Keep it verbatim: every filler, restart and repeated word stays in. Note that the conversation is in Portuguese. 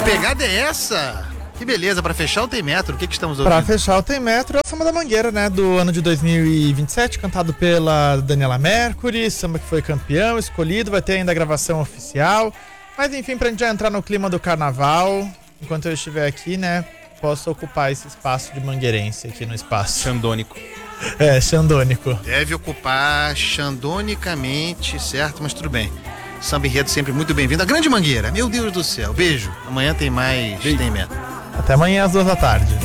pegada é essa? Que beleza, pra fechar o Tem Metro, o que que estamos ouvindo? Pra fechar o Tem Metro é o Samba da Mangueira, né, do ano de dois mil e vinte e sete, cantado pela Daniela Mercury, samba que foi campeão, escolhido, vai ter ainda a gravação oficial, mas enfim, pra gente já entrar no clima do carnaval, enquanto eu estiver aqui, né, posso ocupar esse espaço de mangueirense aqui no espaço. Xandônico. É, xandônico. Deve ocupar xandonicamente, certo? Mas tudo bem. Samba Enredo sempre muito bem-vindo. A Grande Mangueira, meu Deus do céu. Beijo. Amanhã tem mais Beijo. Tem Metro. Até amanhã às duas da tarde.